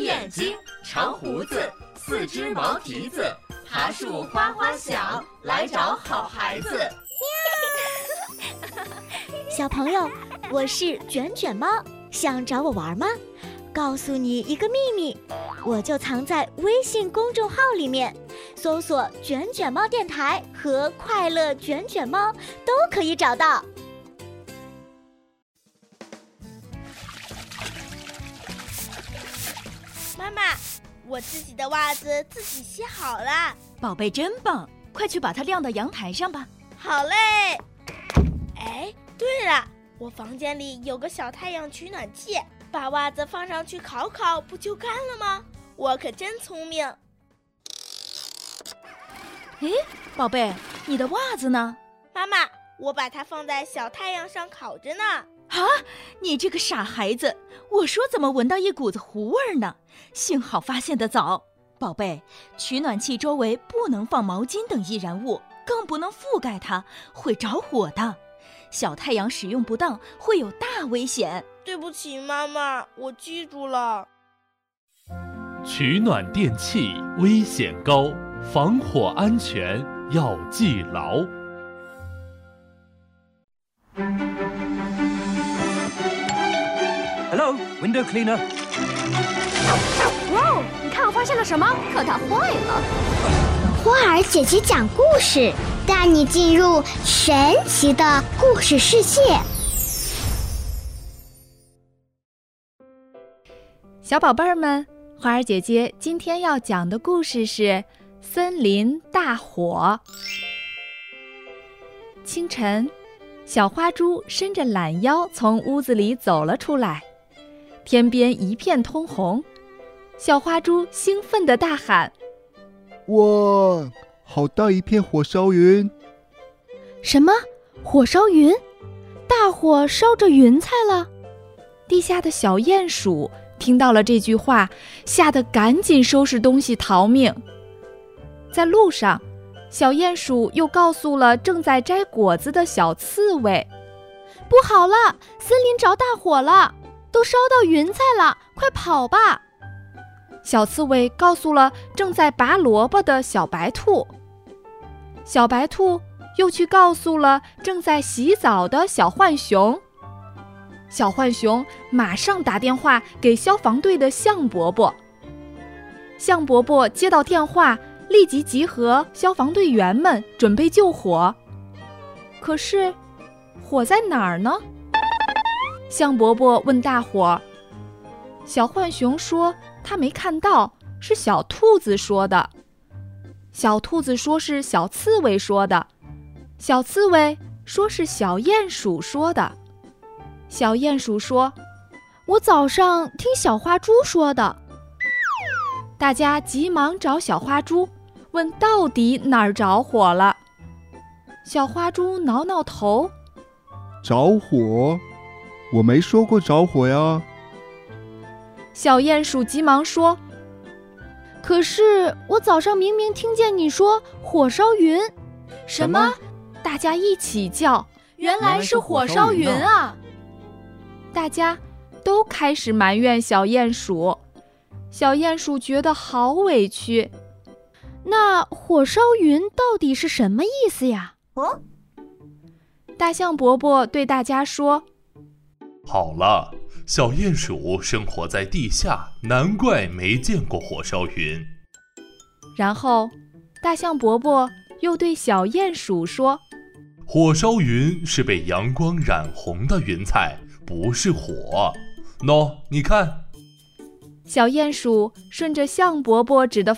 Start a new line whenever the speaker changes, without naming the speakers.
眼睛，长胡子，四只毛蹄子，爬树哗哗响，来找好孩子。
小朋友，我是卷卷猫，想找我玩吗？告诉你一个秘密，我就藏在微信公众号里面，搜索卷卷猫电台和快乐卷卷猫都可以找到。
妈妈，我自己的袜子自己洗好了。
宝贝真棒，快去把它晾到阳台上吧。
好嘞。哎，对了，我房间里有个小太阳取暖器，把袜子放上去烤烤，不就干了吗？我可真聪明。
诶，宝贝，你的袜子呢？
妈妈，我把它放在小太阳上烤着呢。
啊，你这个傻孩子，我说怎么闻到一股子糊味儿呢？幸好发现得早。宝贝，取暖器周围不能放毛巾等易燃物，更不能覆盖它，会着火的。小太阳使用不当会有大危险。
对不起妈妈，我记住了。
取暖电器危险高，防火安全要记牢。
Hello, window cleaner.
哇哦，你看我发现了什么？可它坏了。
花儿姐姐讲故事，带你进入神奇的故事世界。
小宝贝儿们，花儿姐姐今天要讲的故事是森林大火。清晨，小花猪伸着懒腰从屋子里走了出来，天边一片通红。小花猪兴奋地大喊：
哇，好大一片火烧云！
什么？火烧云？大火烧着云彩了？
地下的小鼹鼠听到了这句话，吓得赶紧收拾东西逃命。在路上，小鼹鼠又告诉了正在摘果子的小刺猬：
不好了，森林着大火了，都烧到云彩了，快跑吧！
小刺猬告诉了正在拔萝卜的小白兔，小白兔又去告诉了正在洗澡的小浣熊，小浣熊马上打电话给消防队的象伯伯，象伯伯接到电话，立即集合消防队员们准备救火。可是，火在哪儿呢？象伯伯问大伙儿，小浣熊说他没看到，是小兔子说的。小兔子说是小刺猬说的，小刺猬说是小鼹鼠说的。小鼹鼠说，
我早上听小花猪说的。
大家急忙找小花猪，问到底哪儿着火了。小花猪挠挠头，
着火？我没说过着火呀。
小鼹鼠急忙说，
可是我早上明明听见你说火烧云。
什么？大家一起叫，
原来是火烧云啊！
大家都开始埋怨小鼹鼠，小鼹鼠觉得好委屈。
那火烧云到底是什么意思呀？
大象伯伯对大家说，
好了，小鼹鼠生活在地下，难怪没见过火烧云。
然后，大象伯伯又对小鼹鼠说，
火烧云是被阳光染红的云彩，不是火。喏，你看。
小鼹鼠顺着象伯伯指的